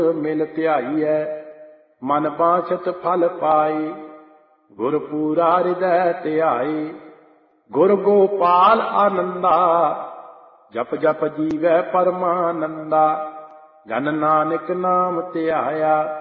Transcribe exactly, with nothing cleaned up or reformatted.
ਮਿਲ ਧਿਆਈਐ ਮਨ ਬਾਛਤ ਫਲ ਪਾਈ। ਗੁਰ ਪੂਰਾ ਹਿਰਦੈ ਧਿਆਈ ਗੁਰ ਗੋਪਾਲ ਆਨੰਦਾ। ਜਪ ਜਪ ਜੀਵੈ ਪਰਮਾਨੰਦਾ ਜਨ ਨਾਨਕ ਨਾਮ ਧਿਆਇਆ।